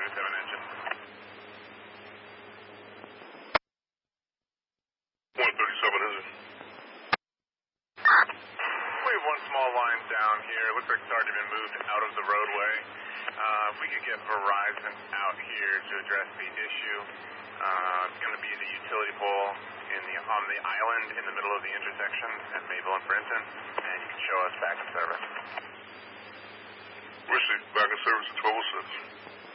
137 engine. 137 engine. We have one small line down here. Looks like it's already been moved out of the roadway. If we could get Verizon out here to address the issue. It's going to be the utility pole on the island in the middle of the intersection at Mayville and Brenton, and you can show us back in service. Where's the back in service at 1206?